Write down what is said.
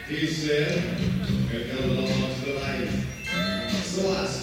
He said, "Hey, come along to the light." So I